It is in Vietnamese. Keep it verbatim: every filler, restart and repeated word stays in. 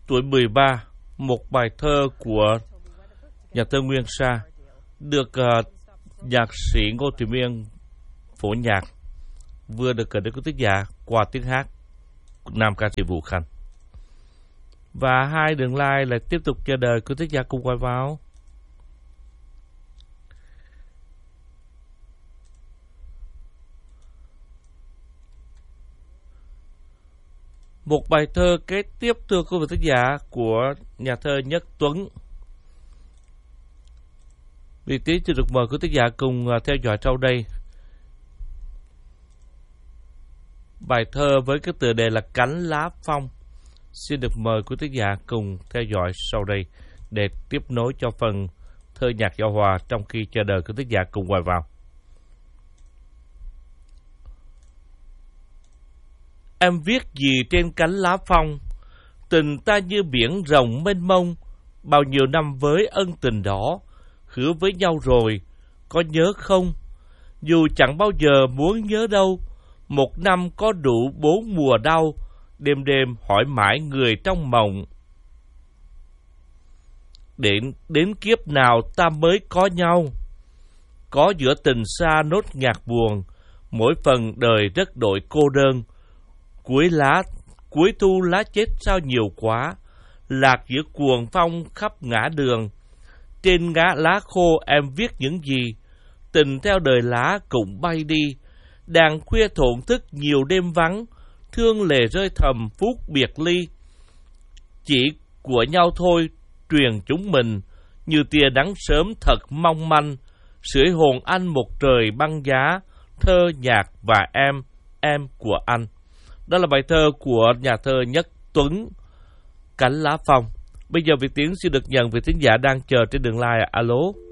tuổi mười ba, một bài thơ của nhà thơ Nguyên Sa được uh, nhạc sĩ Ngô Thụy Miên phổ nhạc vừa được gửi đến quý thính giả qua tiếng hát của nam ca sĩ Vũ Khanh. Và hai đường lai lại tiếp tục chờ đợi quý thính giả cùng quay vào. Một bài thơ kế tiếp thưa quý vị thính giả của nhà thơ Nhất Tuấn. Vì tí xin được mời quý thính giả cùng theo dõi sau đây. Bài thơ với cái tựa đề là Cánh Lá Phong. Xin được mời quý thính giả cùng theo dõi sau đây để tiếp nối cho phần thơ nhạc giao hòa trong khi chờ đợi quý thính giả cùng quay vào. Em viết gì trên cánh lá phong? Tình ta như biển rộng mênh mông, bao nhiêu năm với ân tình đó, hứa với nhau rồi, có nhớ không? Dù chẳng bao giờ muốn nhớ đâu, một năm có đủ bốn mùa đau, đêm đêm hỏi mãi người trong mộng. Đến, đến kiếp nào ta mới có nhau? Có giữa tình xa nốt nhạc buồn, mỗi phần đời rất đội cô đơn. Cuối lá, cuối thu lá chết sao nhiều quá, lạc giữa cuồng phong khắp ngã đường. Trên ngã lá khô em viết những gì? Tình theo đời lá cũng bay đi. Đàn khuya thổn thức nhiều đêm vắng, thương lệ rơi thầm phút biệt ly. Chỉ của nhau thôi truyền chúng mình, như tia nắng sớm thật mong manh, sưởi hồn anh một trời băng giá, thơ nhạc và em, em của anh. Đó là bài thơ của nhà thơ Nhất Tuấn, Cánh Lá Phong. Bây giờ Việt Tiến xin được nhận vị thính giả đang chờ trên đường line. Alo.